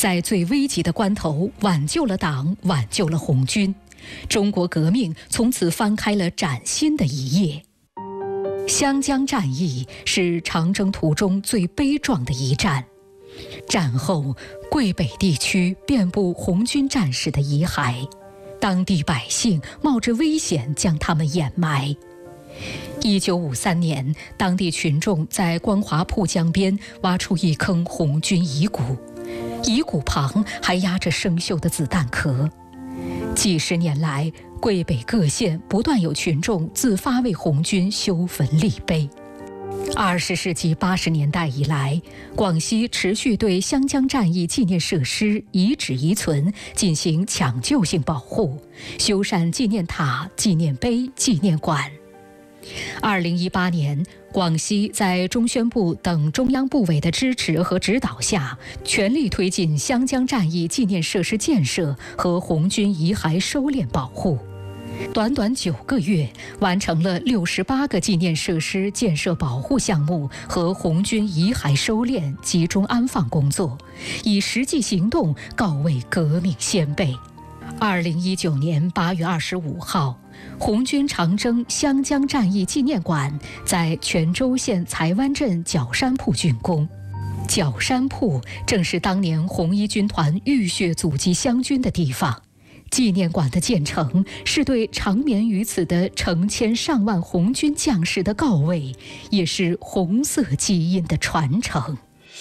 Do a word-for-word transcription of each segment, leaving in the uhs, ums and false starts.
在最危急的关头挽救了党，挽救了红军。中国革命从此翻开了崭新的一页。湘江战役是长征途中最悲壮的一战。战后，桂北地区遍布红军战士的遗骸，当地百姓冒着危险将他们掩埋。一九五三年，当地群众在光华铺江边挖出一坑红军遗骨，遗骨旁还压着生锈的子弹壳。几十年来，桂北各县不断有群众自发为红军修坟立碑。二十世纪八十年代以来，广西持续对湘江战役纪念设施、遗址遗存进行抢救性保护，修缮纪念塔、纪念碑、纪念馆。二零一八年，广西在中宣部等中央部委的支持和指导下，全力推进湘江战役纪念设施建设和红军遗骸收敛保护。短短九个月，完成了六十八个纪念设施建设保护项目和红军遗骸收敛、集中安放工作，以实际行动告慰革命先辈。二零一九年八月二十五号，红军长征湘江战役纪念馆在泉州县才湾镇角山铺竣工。角山铺正是当年红一军团浴血阻击湘军的地方。纪念馆的建成是对长眠于此的成千上万红军将士的告慰，也是红色基因的传承。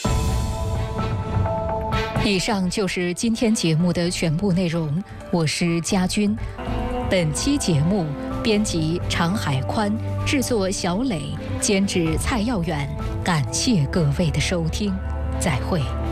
以上就是今天节目的全部内容，我是佳君。本期节目编辑常海宽，制作小磊，监制蔡耀远。感谢各位的收听，再会。